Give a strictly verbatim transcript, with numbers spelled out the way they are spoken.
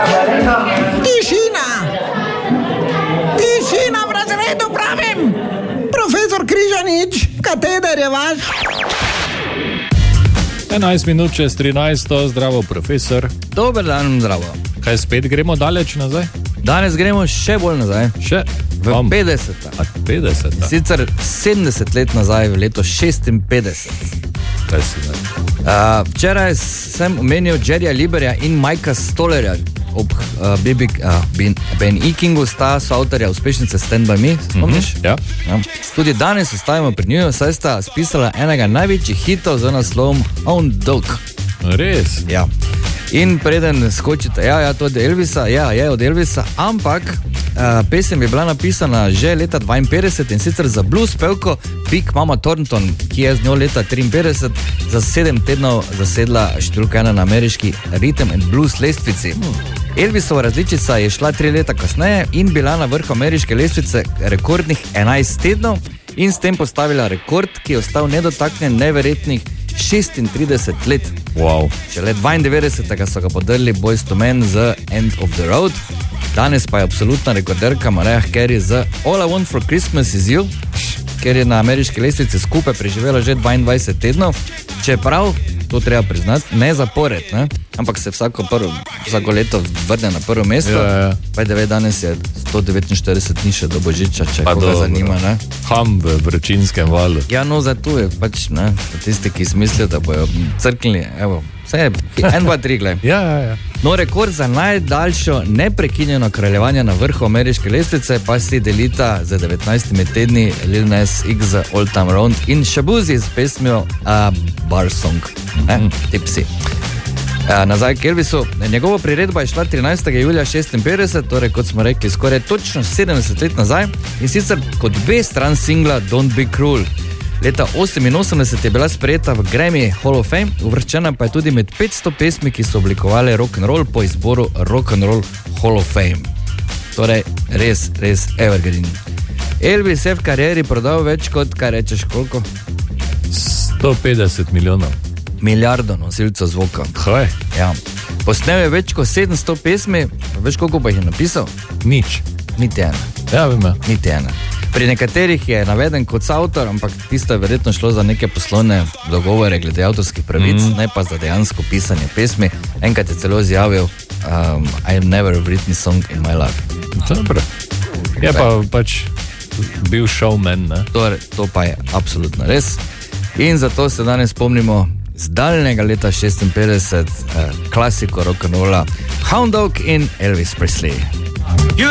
Tišina! Tišina v razredu, pravim! Profesor Križanič, kateder je vaš? enajst minut čez trinajsto, zdravo profesor. Dober dan, zdravo. Kaj spet gremo daleč nazaj? Danes gremo še bolj nazaj. Še? V petdeseta. A petdeseta? Sicer sedemdeset let nazaj, v leto šestinpetdeset. Kaj si ne? Uh, včeraj sem omenil Jerryja Liberja in Mikea Stollerja. Ob uh, B B uh, Ben, Ben E. Kingu sta soavtorja uspešnice Stand By Me, spomniš? Mm-hmm, ja. Ja. Tudi danes ostajamo pri njiju, saj sta spisala enega največjih hitov z naslovom Hound Dog. Res? Ja. In preden skočite, ja, ja, to od Elvisa, ja, je od Elvisa, ampak uh, pesem je bila napisana že leta dvainpetdeset in sicer za blues pevko Big Mama Thornton, ki je z njo leta triinpetdeset za sedem tednov zasedla številka ena na ameriški Rhythm and Blues lestvici. Elvisova različica je šla tri leta kasneje in bila na vrhu ameriške lestvice rekordnih enajst tednov in s tem postavila rekord, ki je ostal nedotaknjen neverjetnih šestintrideset let. Wow. Šele dvaindevetdesetega so ga podrli Boyz two Men z End of the Road. Danes pa je absolutna rekorderka Mariah Carey z All I Want for Christmas is You, ker je na ameriški lestvici skupaj preživela že dvaindvajset tednov, čeprav, to treba priznati, ne zapored, ne? Ampak se vsako, prvo, vsako leto vrne na prvo mesto. Ja, ja. Pa je danes je sto devetinštirideset dni še do Božiča, če pa koga dobro zanima, ne? Ham v vročinskem valu. Ja, no, za tu je pač, ne, tisti, ki smislijo, da bojo crknili, evo, vse je, en, dva, tri, gled. Ja, ja, ja. No, rekord za najdaljšo neprekinjeno kraljevanje na vrhu ameriške lestvice pa si delita za devetnajstimi tedni Lil Nas X z Old Town Road in Shabuzi z pesmijo uh, Bar Song, ne, mm. Tipsy. Uh, nazaj k Elvisu. Njegova priredba je šla trinajstega julija šestinpetdeset, torej kot smo rekli, skoraj točno sedemdeset let nazaj in sicer kot B stran singla Don't Be Cruel. Leta oseminosemdeset je bila sprejeta v Grammy Hall of Fame, uvrščena pa je tudi med petsto pesmi, ki so oblikovali rock'n'roll po izboru Rock'n'Roll Hall of Fame. Torej, res, res evergreen. Elvis je v karieri prodal več kot, kaj rečeš, koliko? sto petdeset milijonov. Milijardo nosilcev zvoka. Kaj? Ja. Posnel je več kot sedemsto pesmi, veš koliko pa jih je napisal? Nič. Niti ena. Ja, vem. Niti ena. Pri nekaterih je naveden kot avtor, ampak tisto je verjetno šlo za neke poslovne dogovore glede avtorskih pravic, mm. ne pa za dejansko pisanje pesmi. Enkrat je celo izjavil um, I've never written song in my life. Dobro. Je pa pač bil showman, ne? To, to pa je absolutno res. In zato se danes spomnimo z daljnega leta šestinpetdeset eh, klasiko rock'n'rolla Hound Dog in Elvis Presley.